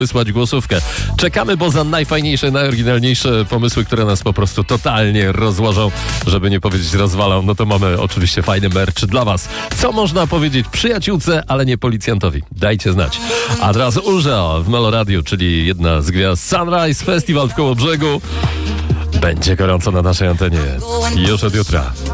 wysłać głosówkę. Czekamy, bo za najfajniejsze, najoryginalniejsze pomysły, które nas po prostu totalnie rozłożą, żeby nie powiedzieć rozwalą, no to mamy oczywiście fajny merch dla was. Co można powiedzieć przyjaciółce, ale nie policjantowi? Dajcie znać. A teraz Urza w Meloradiu, czyli jedna z gwiazd Sunrise Festival w Kołobrzegu. Będzie gorąco na naszej antenie. Już od jutra.